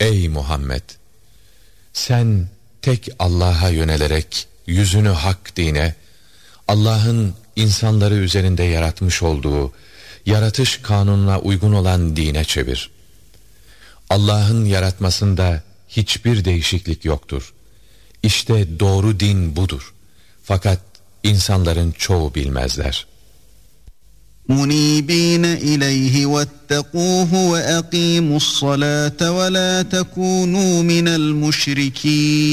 Ey Muhammed! Sen tek Allah'a yönelerek yüzünü hak dine, Allah'ın insanları üzerinde yaratmış olduğu, yaratış kanununa uygun olan dine çevir. Allah'ın yaratmasında hiçbir değişiklik yoktur. İşte doğru din budur. Fakat insanların çoğu bilmezler. مُنِيبِينَ إِلَيْهِ وَاتَّقُوهُ وَأَقِيمُوا الصَّلَاةَ وَلَا تَكُونُوا مِنَ الْمُشْرِكِينَ